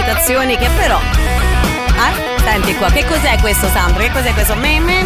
imitazioni che però... Senti qua, che cos'è questo, Sandro? Che cos'è questo?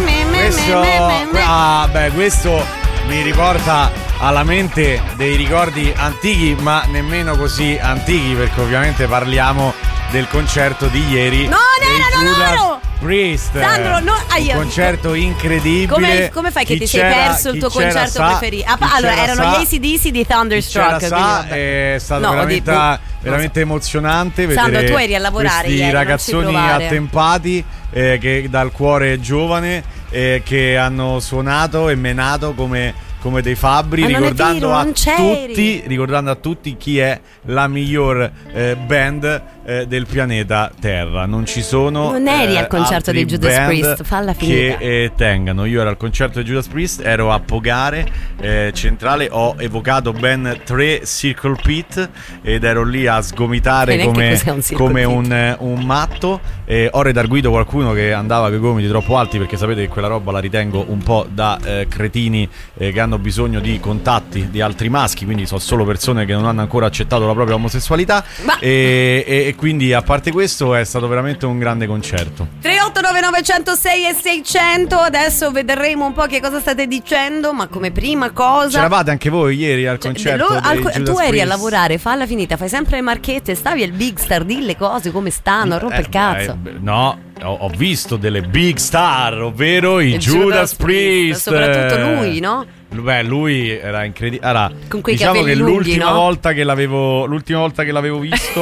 Questo mi riporta alla mente dei ricordi antichi, ma nemmeno così antichi, perché ovviamente parliamo del concerto di ieri. Non erano loro! Priest, Sandro, un concerto incredibile. Come fai che ti sei perso il tuo concerto preferito? Allora, erano gli AC/DC di Thunderstruck. È stato veramente emozionante vedere Sandro, tu eri a lavorare questi ieri, ragazzoni attempati che dal cuore giovane che hanno suonato e menato come dei fabbri, ricordando a tutti chi è la miglior band del pianeta Terra. Non eri al concerto di Judas Priest, falla finita, che tengano. Io ero al concerto di Judas Priest, ero a Pogare centrale, ho evocato ben 3 Circle Pit ed ero lì a sgomitare come un matto. Ho redarguito qualcuno che andava con i gomiti troppo alti, perché sapete che quella roba la ritengo un po' da cretini che hanno bisogno di contatti di altri maschi, quindi sono solo persone che non hanno ancora accettato la propria omosessualità. E quindi, a parte questo, è stato veramente un grande concerto. 3899 106 e 600. Adesso vedremo un po' che cosa state dicendo, ma come prima cosa, c'eravate anche voi ieri al concerto tu eri a lavorare, falla finita, fai sempre le marchette, stavi al Big Star, di le cose come stanno, rompe il cazzo. No, ho visto delle big star, ovvero i Judas Priest. Soprattutto lui, no? Lui era incredibile. Allora, con quei diciamo capelli che lunghi, l'ultima volta che l'avevo visto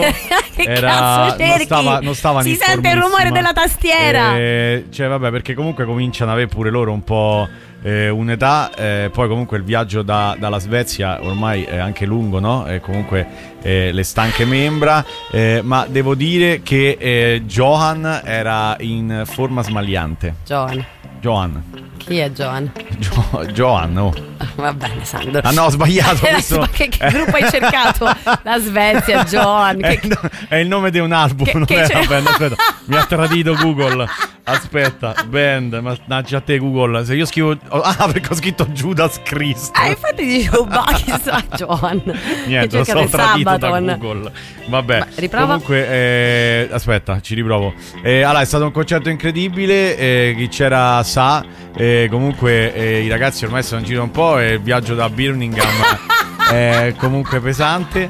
non stava si sente il rumore della tastiera. Perché comunque cominciano ad avere pure loro un po' un'età, poi comunque il viaggio dalla Svezia ormai è anche lungo, no? E comunque le stanche membra, ma devo dire che Johan era in forma smagliante. Johan. Chi è Johan? Johan, oh. Va bene, Sandro. Ah no, ho sbagliato. Che gruppo hai cercato? La Svezia, Johan. È il nome di un album. Aspetta, mi ha tradito Google. Aspetta, band, mannaggia a te Google. Se io scrivo perché ho scritto Judas Priest. Infatti dicevo, chissà, Johan. Niente, lo so tradito da Google. Vabbè, comunque aspetta, ci riprovo. Allora, è stato un concerto incredibile. Chi c'era sa. Comunque i ragazzi ormai sono in giro un po', e il viaggio da Birmingham è comunque pesante,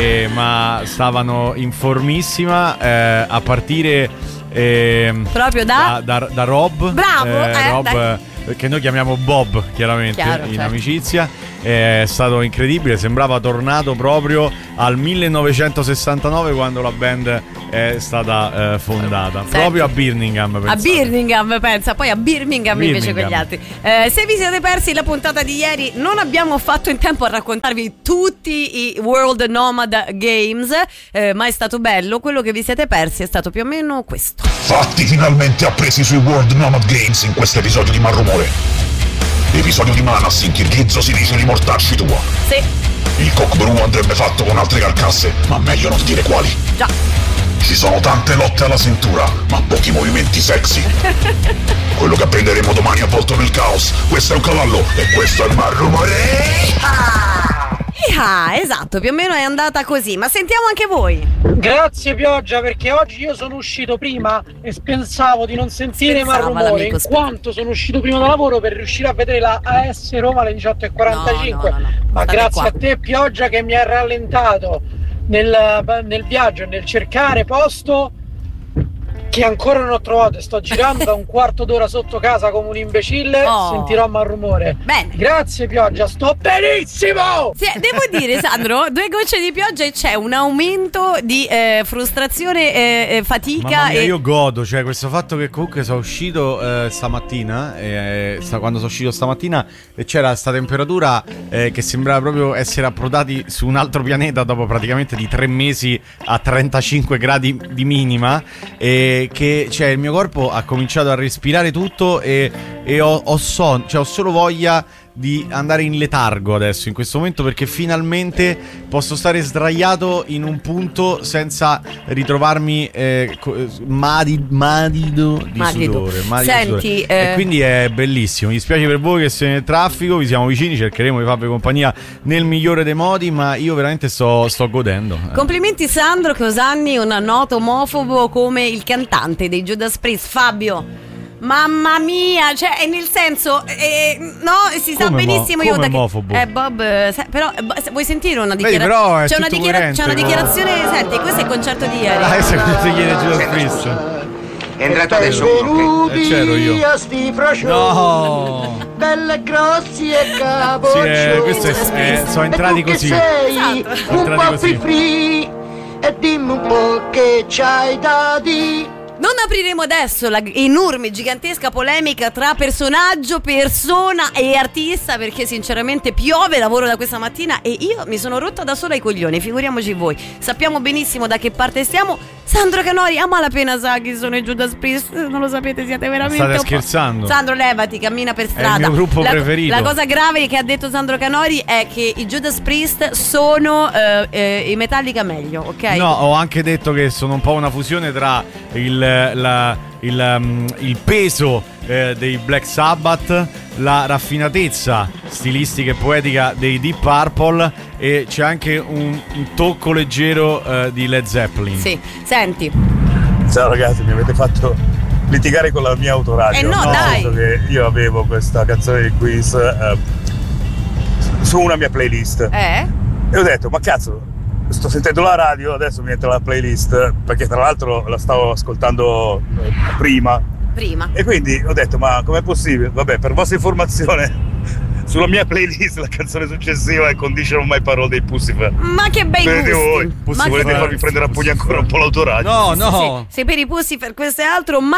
ma stavano in formissima, a partire proprio da Rob. Bravo, Rob, che noi chiamiamo Bob, chiaramente, in amicizia. È stato incredibile, sembrava tornato proprio al 1969, quando la band è stata fondata. Proprio a Birmingham, pensate. A Birmingham, pensa, poi a Birmingham invece con gli altri. Se vi siete persi la puntata di ieri, non abbiamo fatto in tempo a raccontarvi tutti i World Nomad Games, ma è stato bello. Quello che vi siete persi è stato più o meno questo. Fatti finalmente appresi sui World Nomad Games in questo episodio di Malrumore. Episodio di Manas in Kirghizzo si dice di mortacci tua. Sì. Il cockbrew andrebbe fatto con altre carcasse, ma meglio non dire quali. Già. Ci sono tante lotte alla cintura, ma pochi movimenti sexy. Quello che apprenderemo domani avvolto nel caos. Questo è un cavallo e questo è il Malrumore. Esatto, più o meno è andata così, ma sentiamo anche voi. Grazie Pioggia, perché oggi io sono uscito prima e pensavo di non sentire Malrumore, in quanto sono uscito prima da lavoro per riuscire a vedere la AS Roma alle 18:45. No. Ma grazie a te Pioggia che mi ha rallentato nel viaggio e nel cercare posto che ancora non ho trovato, e sto girando da un quarto d'ora sotto casa come un imbecille. Sentirò Malrumore. Bene. Grazie Pioggia, sto benissimo. Sì, devo dire, Sandro, 2 gocce di pioggia e c'è un aumento di frustrazione, fatica. Mamma mia, io godo, cioè questo fatto che comunque sono uscito stamattina, quando sono uscito stamattina, e c'era questa temperatura che sembrava proprio essere approdati su un altro pianeta dopo praticamente di 3 mesi a 35 gradi di minima, che cioè il mio corpo ha cominciato a respirare tutto e ho sonno, cioè ho solo voglia di andare in letargo adesso, in questo momento, perché finalmente posso stare sdraiato in un punto senza ritrovarmi madido di sudore. Senti, e quindi è bellissimo. Mi dispiace per voi che siete nel traffico, vi siamo vicini, cercheremo di farvi compagnia nel migliore dei modi, ma io veramente sto godendo. Complimenti Sandro, che osanni un noto omofobo come il cantante dei Judas Priest, Fabio. Mamma mia, cioè nel senso no, si sa benissimo io da omofobo? Bob, però vuoi sentire una dichiarazione? Però c'è una dichiarazione, senti, questo è il concerto di ieri. Dai, se ti chiede Judas Priest. È entrato adesso un c'ero io. No. Belle grossi e capoccioni. Sì, questo sono entrati così. Sei un po' free e dimmi un po' che c'hai da dire. Non apriremo adesso la enorme, gigantesca polemica tra personaggio, persona e artista, perché sinceramente piove, lavoro da questa mattina e io mi sono rotta da sola i coglioni, figuriamoci voi. Sappiamo benissimo da che parte stiamo. Sandro Canori a malapena sa chi sono i Judas Priest, non lo sapete, siete veramente state scherzando. Sandro, levati, cammina per strada. È il mio gruppo preferito. La cosa grave che ha detto Sandro Canori è che i Judas Priest sono i Metallica meglio, ok? No, ho anche detto che sono un po' una fusione tra il peso dei Black Sabbath, la raffinatezza stilistica e poetica dei Deep Purple, e c'è anche un tocco leggero di Led Zeppelin. Sì, senti. Ciao ragazzi, mi avete fatto litigare con la mia autoradio. No, dai. Che io avevo questa canzone di Quiz su una mia playlist. E ho detto, ma cazzo, sto sentendo la radio, adesso mi entra la playlist, perché tra l'altro la stavo ascoltando prima. E quindi ho detto, ma com'è possibile? Vabbè, per vostra informazione, sulla mia playlist la canzone successiva è Condition of My Parole dei Pussifer. Ma che bei gusti. Voi volete farmi prendere a pugni ancora un po' l'autoradio? No. Se per i Pussifer questo è altro, ma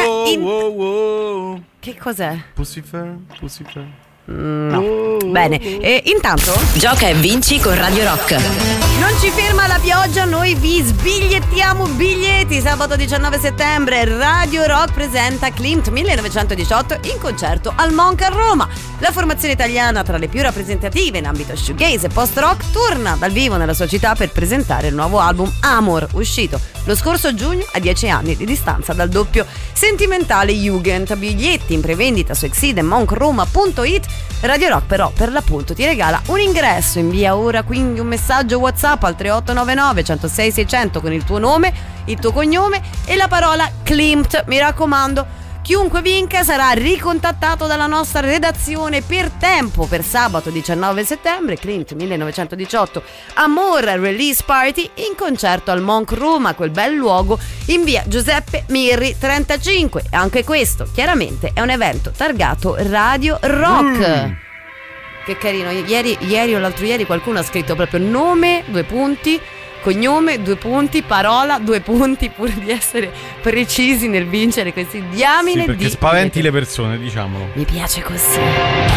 wow. Che cos'è? Pussifer. No. Bene, intanto gioca e vinci con Radio Rock. Non ci ferma la pioggia, noi vi sbigliettiamo biglietti. Sabato 19 settembre Radio Rock presenta Klimt 1918 in concerto al Monk a Roma. La formazione italiana tra le più rappresentative in ambito shoegaze e post-rock torna dal vivo nella sua città per presentare il nuovo album Amor, uscito lo scorso giugno a 10 anni di distanza dal doppio sentimentale Jugend. Biglietti in prevendita su exceedmonkroma.it. Radio Rock però per l'appunto ti regala un ingresso. Invia ora quindi un messaggio WhatsApp al 3899 106 600 con il tuo nome, il tuo cognome e la parola Klimt. Mi raccomando, chiunque vinca sarà ricontattato dalla nostra redazione per tempo per sabato 19 settembre, Klimt 1918 Amor Release Party in concerto al Monk Roma, quel bel luogo in via Giuseppe Mirri 35. Anche questo chiaramente è un evento targato Radio Rock. Che carino, ieri o l'altro ieri qualcuno ha scritto proprio nome, 2 punti, cognome, 2 punti, parola, 2 punti, pur di essere precisi nel vincere questi diamine. Sì, perché spaventi le persone, diciamolo. Mi piace così.